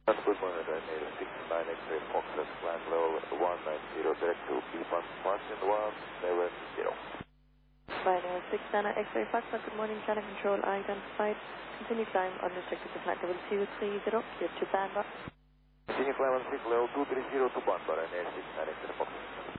Good morning, Ryanair 69 X-ray Foxtrot, climb level 190, direct to B1, Martin 170. Ryanair 69 X-ray Foxtrot, good morning, channel control identified. Continue climb unrestricted to flight level 230, clear to Banba. Continue climb on level 230 to Banba, Ryanair 69 X-ray Foxtrot.